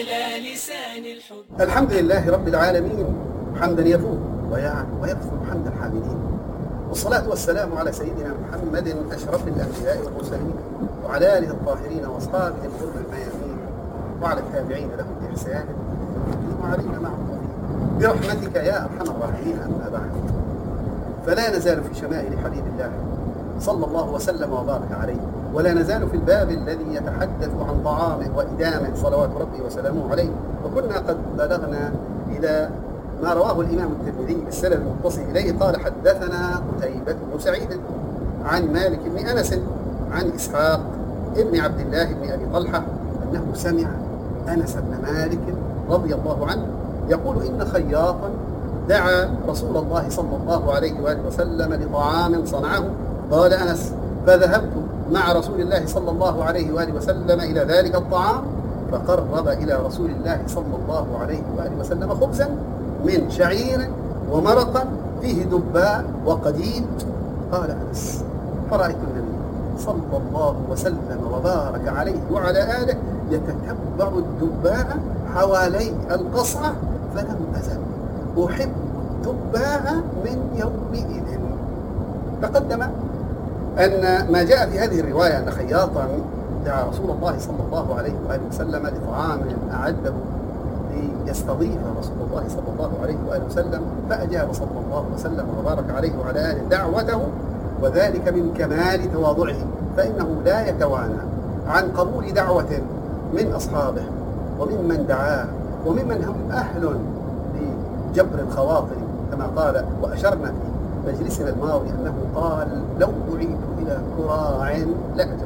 الحمد لله رب العالمين حمدا يفوق ويعلو ويكفر حمد الحامدين، والصلاة والسلام على سيدنا محمد أشرف الأنبياء والمرسلين وعلى آله الطاهرين وأصحابه الغر الميامين وعلى التابعين لهم بإحسان وعلينا معهم برحمتك يا أرحم الراحمين. أما بعد، فلا نزال في شمائل حبيب الله صلى الله وسلم وبارك عليه، ولا نزال في الباب الذي يتحدث عن طعامه وإدامه صلوات ربي وسلامه عليه. وكنا قد بلغنا إلى ما رواه الإمام الترمذي بالسند المتصل إليه قال: حدثنا قتيبة بن سعيد عن مالك بن أنس عن إسحاق ابن عبد الله بن أبي طلحة أنه سمع أنس بن مالك رضي الله عنه يقول: إن خياطا دعا رسول الله صلى الله عليه وآله وسلم لطعام صنعه. قال أنس: فذهبت مع رسول الله صلى الله عليه وآله وسلم إلى ذلك الطعام، فقرب إلى رسول الله صلى الله عليه وآله وسلم خبزا من شعير ومرقا فيه دباء وقديد. قال أنس: فرأيت النبي صلى الله وسلم وبارك عليه وعلى آله يتتبع الدباء حوالي القصعة، فلم أزل أحب الدباء من يومئذ. تقدم أن ما جاء في هذه الرواية أن خياطا دعا رسول الله صلى الله عليه وآله وسلم لطعام أعده ليستضيف رسول الله صلى الله عليه وآله وسلم، فأجاب صلى الله وسلم وبارك عليه وعلى آله دعوته، وذلك من كمال تواضعه، فإنه لا يتوانى عن قبول دعوة من أصحابه وممن دعاه وممن هم أهل لجبر الخواطر، كما قال وأشرنا في مجلسنا الماضي أنه قال: لو دعيت إلى كراع لأجبت.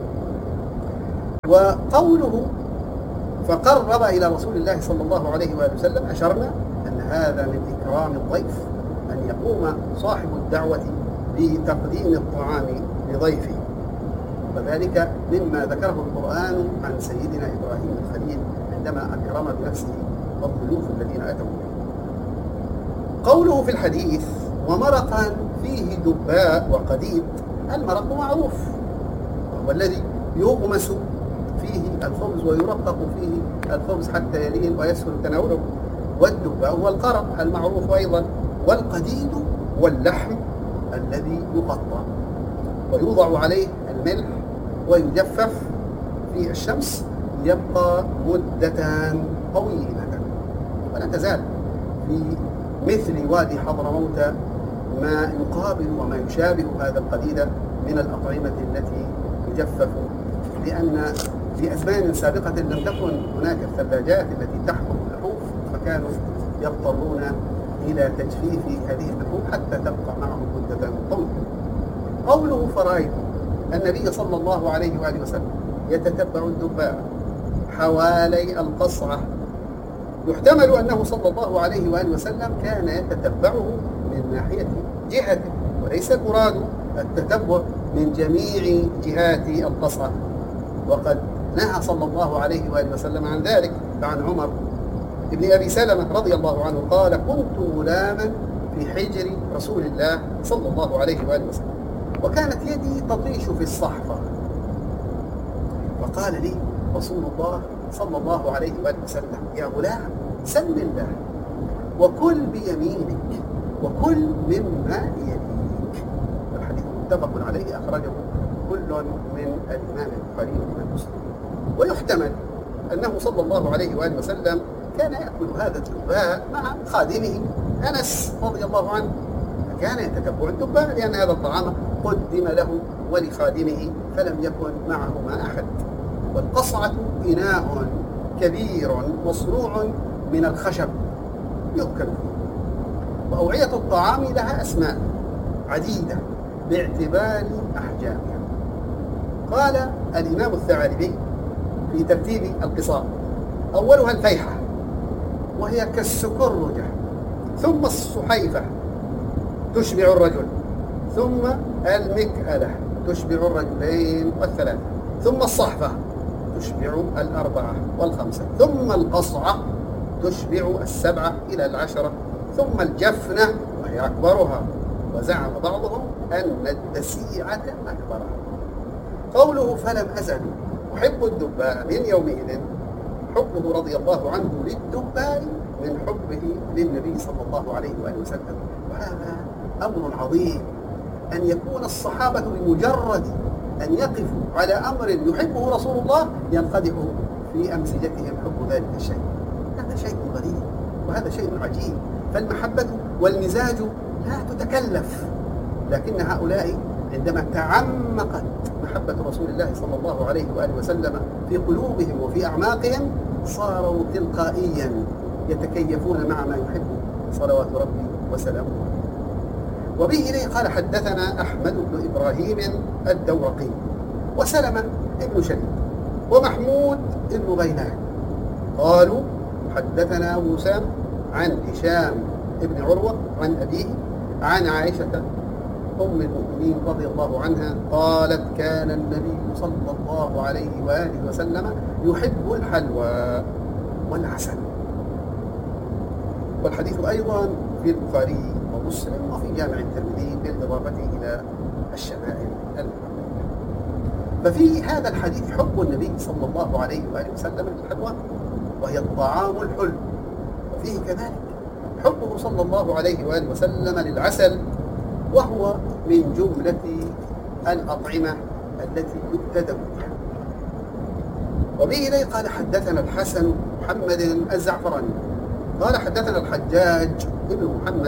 وقوله فقرب إلى رسول الله صلى الله عليه وآله وسلم، أشرنا أن هذا من إكرام الضيف، أن يقوم صاحب الدعوة بتقديم الطعام لضيفه، وذلك مما ذكره القرآن عن سيدنا إبراهيم الخليل عندما أكرم بنفسه الضيوف الذين أتوا به. قوله في الحديث: ومرقا فيه دباء وقديد. المرق معروف، وهو الذي يغمس فيه الخبز ويرقق فيه الخبز حتى يلين ويسهل تناوله، والدباء هو القرق المعروف أيضا، والقديد واللحم الذي يقطع ويوضع عليه الملح ويجفف في الشمس يبقى مدة طويلة. ولا تزال في مثل وادي حضرموت ما يقابل وما يشابه هذا القديد من الأطعمة التي تجفف، لأن في أزمان سابقة لم تكن هناك الثلاجات التي تحفظ اللحوف، فكانوا يضطرون إلى تجفيف هذه اللحوف حتى تبقى معهم مدة طويلة. قوله: فرأيت النبي صلى الله عليه وآله وسلم يتتبع الدباء حوالي القصعة، يحتمل أنه صلى الله عليه وآله وسلم كان يتتبعه من ناحية جهته، وليس المراد التتبع من جميع جهات القصعة، وقد نهى صلى الله عليه وآله وسلم عن ذلك. فعن عمر ابن أبي سلمة رضي الله عنه قال: كنت غلاما في حجر رسول الله صلى الله عليه وآله وسلم، وكانت يدي تطيش في الصحفة، فقال لي رسول الله صلى الله عليه وآله وسلم: يا غلام، سم الله وكل بيمينك وكل مما يليك. الحديث متفق عليه، أخرجه كل من الإمام البخاري والإمام مسلم. ويحتمل أنه صلى الله عليه وآله وسلم كان يأكل هذا الدباء مع خادمه أنس رضي الله عنه، فكان يتتبع الدباء لأن هذا الطعام قدم له ولخادمه فلم يكن معهما أحد. والقصعة إناء كبير مصنوع من الخشب يؤكل فيه، وأوعية الطعام لها أسماء عديدة باعتبار أحجامها. قال الإمام الثعالبي في ترتيب القصاء: أولها الفيحة وهي كالسكرجة، ثم الصحيفة تشبع الرجل، ثم المكألة تشبع الرجلين والثلاثة، ثم الصحفة تشبع الأربعة والخمسة، ثم القصعة تشبع السبعة إلى العشرة، ثم الجفنة وهي أكبرها، وزعم بعضهم أن الدسيعة أكبرها. قوله: فلم أزل أحب الدباء من يومئذ، حبه رضي الله عنه للدباء من حبه للنبي صلى الله عليه وآله وسلم. وهذا أمر عظيم، أن يكون الصحابة بمجرد أن يقفوا على أمر يحبه رسول الله ينقدح في أمزجتهم حب ذلك الشيء. هذا شيء غريب وهذا شيء عجيب. فالمحبة والمزاج لا تتكلف، لكن هؤلاء عندما تعمقت محبة رسول الله صلى الله عليه وآله وسلم في قلوبهم وفي أعماقهم صاروا تلقائيا يتكيفون مع ما يحب صلوات ربي وسلامه. وبه إليه قال حدثنا أحمد بن إبراهيم الدورقي وسلمة بن شبيب ومحمود بن غيلان قالوا حدثنا موسى عن هشام بن عروة عن أبيه عن عائشة أم المؤمنين رضي الله عنها قالت كان النبي صلى الله عليه وآله وسلم يحب الحلوى والعسل. والحديث أيضا في البخاري ومسلم وفي جامع الترمذي بالإضافة إلى الشمائل المحمدية. ففي هذا الحديث حب النبي صلى الله عليه وآله وسلم للحلوى وهي الطعام الحلو، وفيه كذلك حبه صلى الله عليه وآله وسلم للعسل وهو من جملة الأطعمة التي يبتدأ بها. وبه إليه قال حدثنا الحسن محمد الزعفراني قال حدثنا الحجاج ابن محمد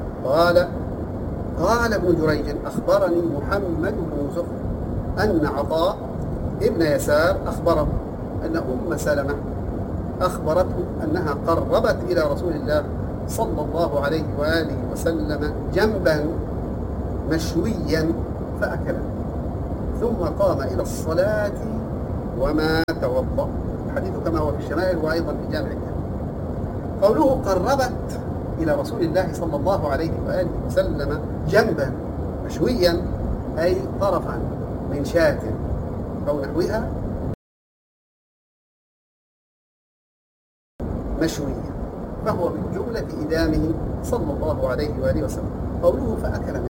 قال ابن جريج أخبرني محمد بن يوسف أن عطاء ابن يسار أخبره أن أم سلمة أخبرته أنها قربت إلى رسول الله صلى الله عليه وآله وسلم جنبا مشويا فأكله ثم قام إلى الصلاة وما توضأ. الحديث كما هو في الشمائل وأيضا في جامع الترمذي. قوله قربت إلى رسول الله صلى الله عليه وآله وسلم جنبا مشويا أي طرفا من شاة أو نحوها مشويا، فهو من جملة إدامه صلى الله عليه وآله وسلم. قوله فأكل